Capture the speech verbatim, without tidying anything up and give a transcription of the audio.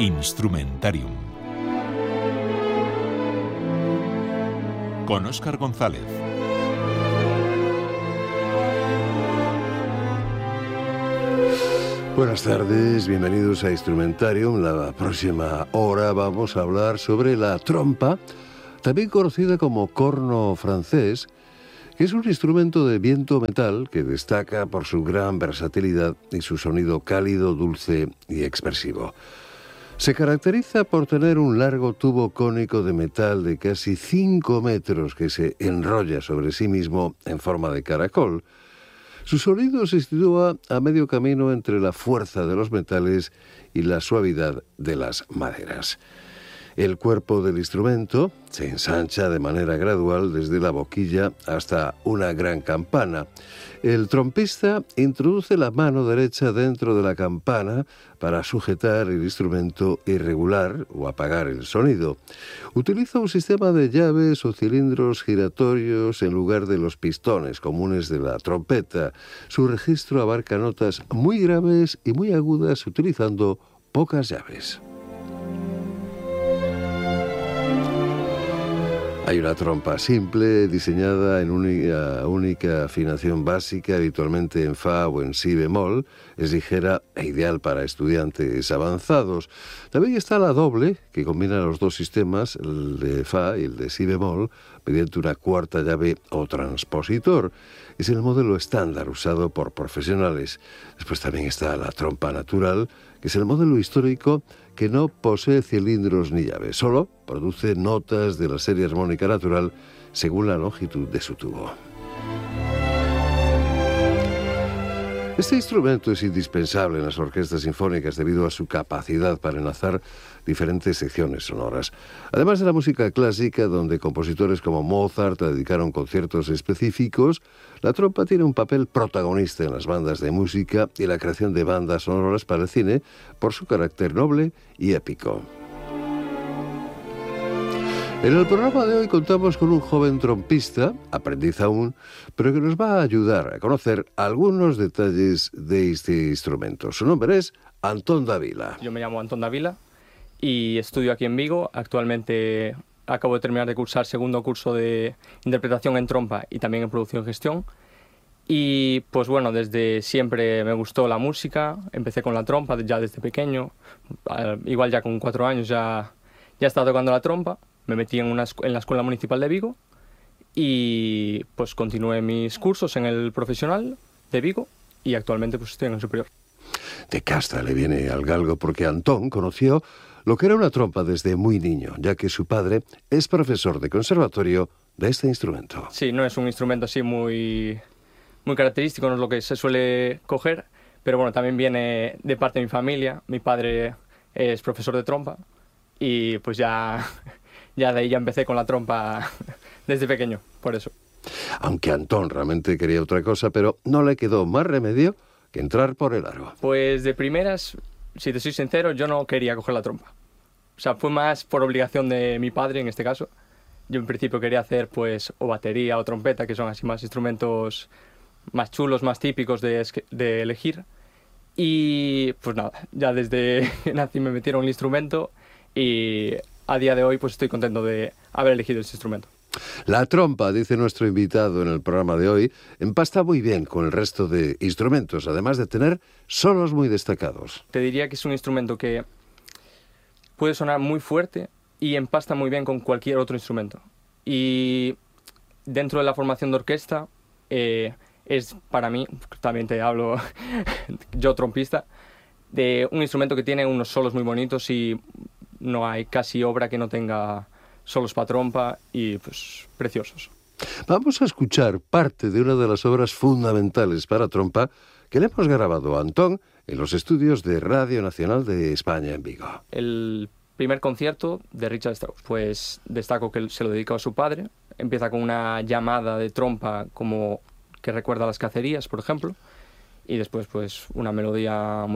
Instrumentarium con Óscar González. Buenas tardes, bienvenidos a Instrumentarium. La próxima hora vamos a hablar sobre la trompa, también conocida como corno francés, que es un instrumento de viento metal que destaca por su gran versatilidad y su sonido cálido, dulce y expresivo. Se caracteriza por tener un largo tubo cónico de metal de casi cinco metros que se enrolla sobre sí mismo en forma de caracol. Su sonido se sitúa a medio camino entre la fuerza de los metales y la suavidad de las maderas. El cuerpo del instrumento se ensancha de manera gradual desde la boquilla hasta una gran campana. El trompista introduce la mano derecha dentro de la campana para sujetar el instrumento y regular o apagar el sonido. Utiliza un sistema de llaves o cilindros giratorios en lugar de los pistones comunes de la trompeta. Su registro abarca notas muy graves y muy agudas utilizando pocas llaves. Hay una trompa simple, diseñada en única, única afinación básica, habitualmente en fa o en si bemol. Es ligera e ideal para estudiantes avanzados. También está la doble, que combina los dos sistemas, el de fa y el de si bemol, mediante una cuarta llave o transpositor. Es el modelo estándar usado por profesionales. Después también está la trompa natural, que es el modelo histórico que no posee cilindros ni llaves, solo produce notas de la serie armónica natural según la longitud de su tubo. Este instrumento es indispensable en las orquestas sinfónicas debido a su capacidad para enlazar diferentes secciones sonoras. Además de la música clásica, donde compositores como Mozart dedicaron conciertos específicos, la trompa tiene un papel protagonista en las bandas de música y la creación de bandas sonoras para el cine por su carácter noble y épico. En el programa de hoy contamos con un joven trompista, aprendiz aún, pero que nos va a ayudar a conocer algunos detalles de este instrumento. Su nombre es Antón Dávila. Yo me llamo Antón Dávila y estudio aquí en Vigo. Actualmente acabo de terminar de cursar segundo curso de interpretación en trompa y también en producción y gestión. Y pues bueno, desde siempre me gustó la música. Empecé con la trompa ya desde pequeño. Igual ya con cuatro años ya, ya estaba tocando la trompa. Me metí en, una, en la Escuela Municipal de Vigo y pues continué mis cursos en el profesional de Vigo y actualmente pues estoy en el superior. De casta le viene al galgo porque Antón conoció lo que era una trompa desde muy niño, ya que su padre es profesor de conservatorio de este instrumento. Sí, no es un instrumento así muy, muy característico, no es lo que se suele coger, pero bueno, también viene de parte de mi familia. Mi padre es profesor de trompa y pues ya... Ya de ahí ya empecé con la trompa desde pequeño, por eso. Aunque Antón realmente quería otra cosa, pero no le quedó más remedio que entrar por el aro. Pues de primeras, si te soy sincero, yo no quería coger la trompa. O sea, fue más por obligación de mi padre en este caso. Yo en principio quería hacer pues o batería o trompeta, que son así más instrumentos más chulos, más típicos de, de elegir. Y pues nada, ya desde que nací me metieron el instrumento y... A día de hoy pues estoy contento de haber elegido este instrumento. La trompa, dice nuestro invitado en el programa de hoy, empasta muy bien con el resto de instrumentos, además de tener solos muy destacados. Te diría que es un instrumento que puede sonar muy fuerte y empasta muy bien con cualquier otro instrumento. Y dentro de la formación de orquesta eh, es para mí, también te hablo yo trompista, de un instrumento que tiene unos solos muy bonitos y no hay casi obra que no tenga solos para trompa y pues preciosos. Vamos a escuchar parte de una de las obras fundamentales para trompa que le hemos grabado a Antón en los estudios de Radio Nacional de España en Vigo. El primer concierto de Richard Strauss, pues destaco que se lo dedicó a su padre. Empieza con una llamada de trompa como que recuerda a las cacerías, por ejemplo, y después pues una melodía muy